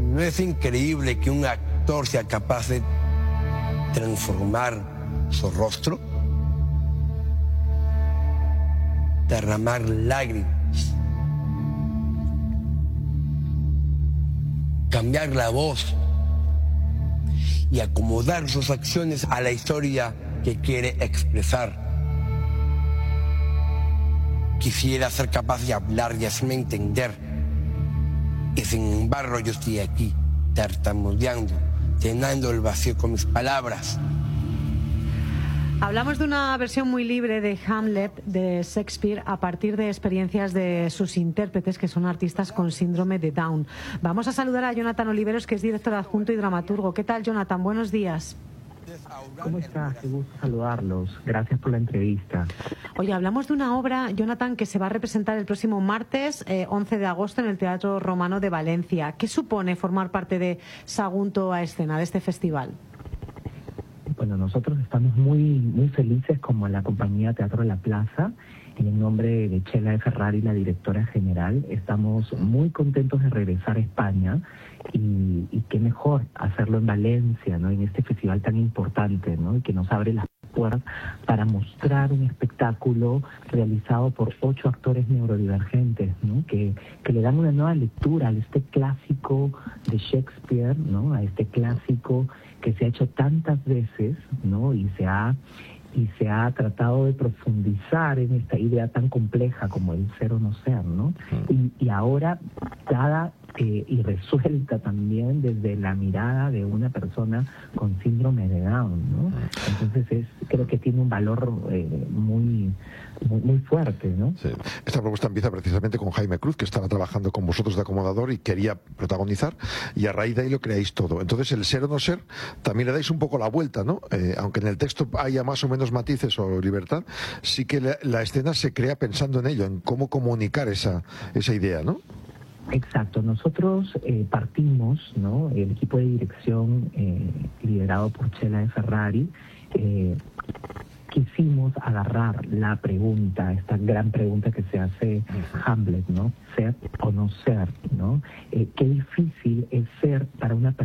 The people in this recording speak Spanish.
¿No es increíble que un actor sea capaz de transformar su rostro? Derramar lágrimas, cambiar la voz y acomodar sus acciones a la historia que quiere expresar. Quisiera ser capaz de hablar y hacerme entender, y sin embargo yo estoy aquí, tartamudeando, llenando el vacío con mis palabras. Hablamos de una versión muy libre de Hamlet de Shakespeare a partir de experiencias de sus intérpretes, que son artistas con síndrome de Down. Vamos a saludar a Jonathan Oliveros, que es director adjunto y dramaturgo. ¿Qué tal, Jonathan? Buenos días. ¿Cómo estás? Qué gusto saludarlos. Gracias por la entrevista. Oye, hablamos de una obra, Jonathan, que se va a representar el próximo martes 11 de agosto en el Teatro Romano de Valencia. ¿Qué supone formar parte de Sagunto a Escena, de este festival? Bueno, nosotros estamos muy felices como la compañía Teatro La Plaza, en el nombre de Chela de Ferrari, la directora general. Estamos muy contentos de regresar a España y qué mejor hacerlo en Valencia, ¿no? En este festival tan importante, ¿no? Y que nos abre las puertas para mostrar un espectáculo realizado por 8 actores neurodivergentes, ¿no? Que le dan una nueva lectura a este clásico de Shakespeare, ¿no? A este clásico que se ha hecho tantas veces, ¿no? Y se ha tratado de profundizar en esta idea tan compleja como el ser o no ser, ¿no? Y ahora dada y resuelta también desde la mirada de una persona con síndrome de Down, ¿no? Entonces creo que tiene un valor muy fuerte, ¿no? Sí. Esta propuesta empieza precisamente con Jaime Cruz, que estaba trabajando con vosotros de acomodador y quería protagonizar, y a raíz de ahí lo creáis todo. Entonces el ser o no ser también le dais un poco la vuelta, ¿no? Aunque en el texto haya más o menos matices o libertad, sí que la escena se crea pensando en ello, en cómo comunicar esa idea, ¿no? Exacto, nosotros partimos, ¿no? El equipo de dirección liderado por Chela de Ferrari, quisimos agarrar la pregunta, esta gran pregunta que se hace Hamlet, ¿no? Ser o no ser, ¿no? Qué difícil es ser para una persona